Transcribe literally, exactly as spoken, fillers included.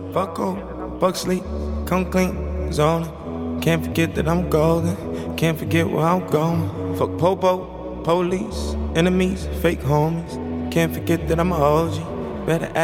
Fuck old, fuck sleep, come clean, zoning. Can't forget that I'm golden, can't forget where I'm going. Fuck popo, police, enemies, fake homies. Can't forget that I'm a O G, better act